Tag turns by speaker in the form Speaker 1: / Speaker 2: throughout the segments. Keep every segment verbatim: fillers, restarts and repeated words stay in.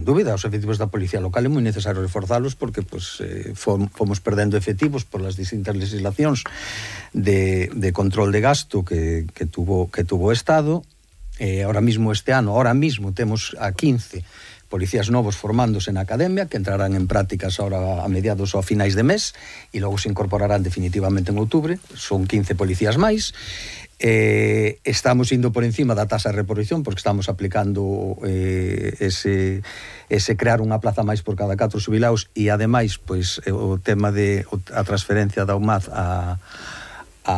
Speaker 1: dúbida, os efectivos da Policía Local é moi necesario reforzalos porque pues, eh, fomos perdendo efectivos por las distintas legislacións de, de control de gasto que, que, tuvo, que tuvo o Estado. Eh, ahora mismo este ano, ahora mismo temos a quince policías novos formándose na academia, que entrarán en prácticas ahora a mediados ou a finais de mes, e logo se incorporarán definitivamente en outubro. Son quince policías máis. Eh, estamos indo por encima da tasa de reposición, porque estamos aplicando eh, ese, ese crear unha plaza máis por cada catro xubilados, e ademais, pois, o tema de a transferencia da U M A D a... a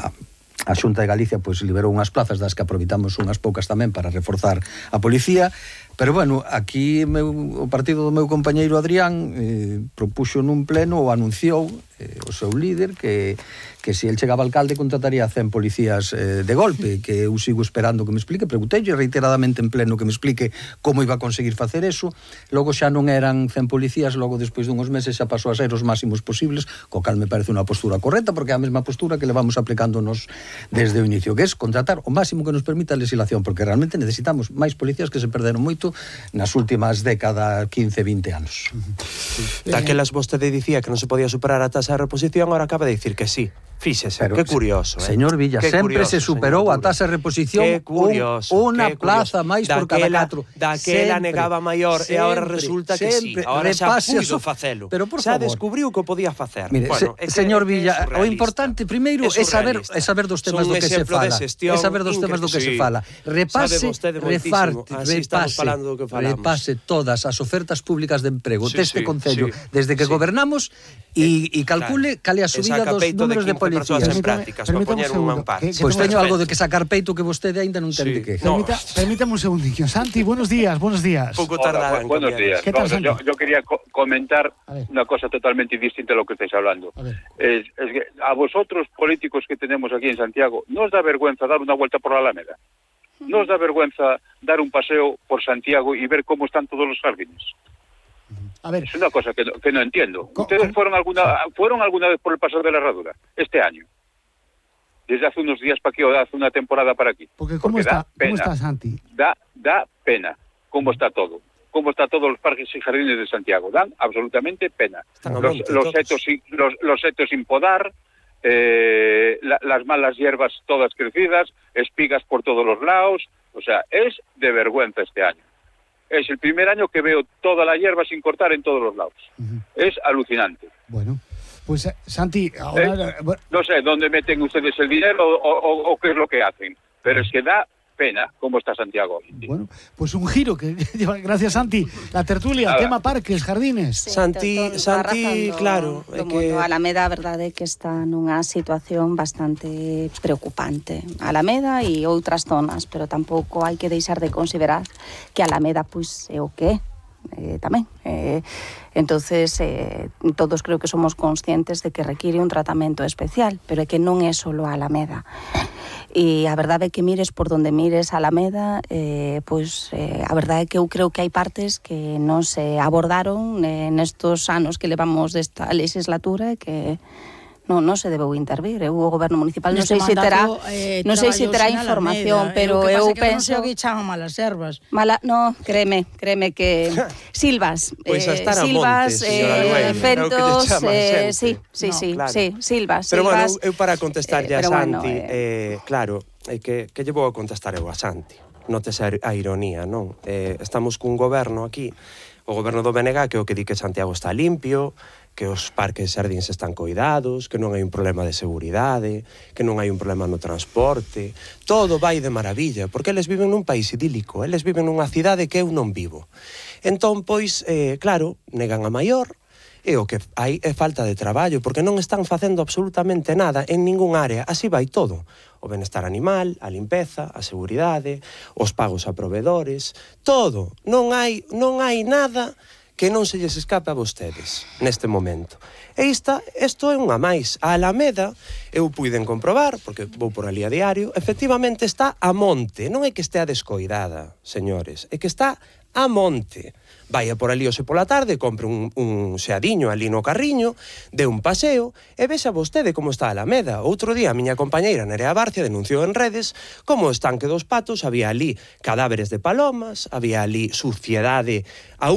Speaker 1: a Xunta de Galicia pois liberou unhas plazas das que aproveitamos unhas poucas tamén para reforzar a policía. Pero, bueno, aquí meu, o partido do meu compañeiro Adrián eh, propuxo nun pleno ou anunciou eh, o seu líder que, que se el chegaba alcalde contrataría cen policías eh, de golpe, que eu sigo esperando que me explique. Preguntei reiteradamente en pleno que me explique como iba a conseguir facer eso. Logo xa non eran cen policías, logo despois dunhos meses xa pasou a ser os máximos posibles, co cal me parece unha postura correcta, porque é a mesma postura que levamos aplicándonos desde o inicio, que é contratar o máximo que nos permita a legislación, porque realmente necesitamos máis policías, que se perderon moito nas últimas décadas, quince, vinte anos.
Speaker 2: Daquelas vostede dicía que non se podía superar a tasa de reposición, ahora acaba de dicir que sí. Fíxese, pero, que curioso, eh?
Speaker 1: Señor Villa, que sempre curioso, se superou a tasa de reposición curioso, un, unha plaza máis por cada catro.
Speaker 2: Daquela negaba maior sempre, e agora resulta que sí. Agora xa puido facelo.
Speaker 1: Pero por
Speaker 2: xa
Speaker 1: favor,
Speaker 2: descubriu que o podía facer.
Speaker 1: Mire, bueno, se, é señor que, Villa, é o importante primeiro é saber, é saber dos temas do que se fala. É saber dos temas do que se fala. Repase, reparte, repase, repase todas as ofertas públicas de emprego deste concello desde que gobernamos e calcule cal é a subida dos números de policías.
Speaker 2: Persoas en prácticas, para poñer un amparo.
Speaker 1: Pois teño algo de que sacar peito que vostede ainda non ten de que.
Speaker 3: Permítame un segundinho. Santi, buenos días, buenos días.
Speaker 2: Pouco tardar.
Speaker 4: Buenos días.
Speaker 3: ¿Qué tal, Santi?
Speaker 4: Yo, yo quería co comentar una cosa totalmente distinta a lo que estáis hablando. Es, es que a vosotros, políticos que tenemos aquí en Santiago, ¿no os da vergüenza dar una vuelta por la Alameda? ¿No os da vergüenza dar un paseo por Santiago y ver cómo están todos los jardines?
Speaker 3: A ver,
Speaker 4: es una cosa que no, que no entiendo. ¿Ustedes fueron alguna fueron alguna vez por el Paseo de la Herradura este año? Desde hace unos días para aquí o hace una temporada para aquí.
Speaker 3: Porque ¿cómo Porque está, ¿cómo está Santi?
Speaker 4: Da, da pena cómo está todo. Cómo está todos los parques y jardines de Santiago. Dan absolutamente pena. Los, los, setos, los, los setos sin podar, eh, la, las malas hierbas todas crecidas, espigas por todos los lados. O sea, es de vergüenza este año. Es el primer año que veo toda la hierba sin cortar en todos los lados. Uh-huh. Es alucinante.
Speaker 3: Bueno, pues Santi, ahora...
Speaker 4: ¿Eh? No sé dónde meten ustedes el dinero o, o, o qué es lo que hacen, pero es que da pena cómo está Santiago hoy.
Speaker 3: Bueno, pues un giro que gracias, Santi. La tertulia, Nada. tema parques, jardines.
Speaker 2: Sí, Santi, Santi, claro,
Speaker 5: é que a Alameda, a verdade é que está nunha situación bastante preocupante. Alameda e outras zonas, pero tampouco hai que deixar de considerar que Alameda pois é o que é. Eh, tamén eh, entonces eh, todos creo que somos conscientes de que require un tratamento especial, pero é que non é solo a Alameda. E a verdade é que mires por donde mires a Alameda, eh, pois eh, a verdade é que eu creo que hai partes que non se abordaron eh, nestos anos que levamos desta legislatura e que non, non se debeu intervir. Eu, o goberno municipal non sei se terá
Speaker 6: eh,
Speaker 5: non sei se terá información,
Speaker 6: Alameda,
Speaker 5: pero
Speaker 6: eh,
Speaker 5: eu
Speaker 6: que
Speaker 5: penso
Speaker 6: non sei o que chaman malas ervas.
Speaker 5: Mala, no, créeme, créeme que silvas,
Speaker 2: pois
Speaker 5: eh, silvas, eh, fentos, eh, sí, sí, no, sí, claro. sí, silvas,
Speaker 2: pero
Speaker 5: silvas.
Speaker 2: Bueno, eu para contestarlle
Speaker 5: eh,
Speaker 2: a Santi,
Speaker 5: bueno, eh...
Speaker 2: eh, claro, é que que lle vou a contestar eu a Santi. Notes a ironía, non? Eh, estamos cun goberno aquí, o goberno do B N G, que é o que di que Santiago está limpio, que os parques e xardíns están coidados, que non hai un problema de seguridade, que non hai un problema no transporte. Todo vai de maravilla, porque eles viven nun país idílico, eles viven nunha cidade que eu non vivo. Entón, pois, eh, claro, negan a maior, e o que hai é falta de traballo, porque non están facendo absolutamente nada en ningún área. Así vai todo. O benestar animal, a limpeza, a seguridade, os pagos a provedores, todo. Non hai, non hai nada que non se lles escape a vostedes neste momento. E esta, isto é unha máis. A Alameda, eu puiden comprobar, porque vou por ali a diario, efectivamente está a monte. Non é que estea descoidada, señores, é que está a monte. Vaya por ali hoxe pola tarde, compre un, un xeadiño ali no carriño, de un paseo, e vexa vostede como está a Alameda. Outro día a miña compañeira Nerea Barcia denunciou en redes como o estanque dos Patos, había ali cadáveres de palomas, había ali suciedade a